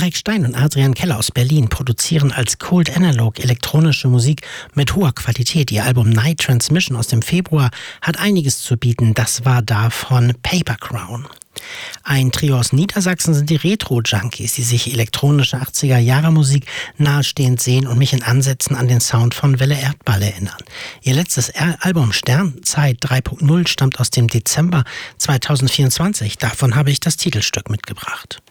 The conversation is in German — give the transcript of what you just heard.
Marek Stein und Adrian Keller aus Berlin produzieren als Cold Analog elektronische Musik mit hoher Qualität. Ihr Album Night Transmission aus dem Februar hat einiges zu bieten. Das war da von Paper Crown. Ein Trio aus Niedersachsen sind die Retro-Junkies, die sich elektronische 80er-Jahre-Musik nahestehend sehen und mich in Ansätzen an den Sound von Welle Erdball erinnern. Ihr letztes Album Sternzeit 3.0 stammt aus dem Dezember 2024. Davon habe ich das Titelstück mitgebracht.